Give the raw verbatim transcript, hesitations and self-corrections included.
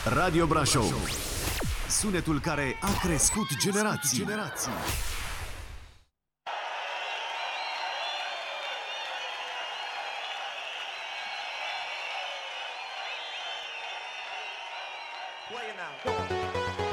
Radio Brașov. Sunetul care a crescut generații. generații. Play it now. Come on.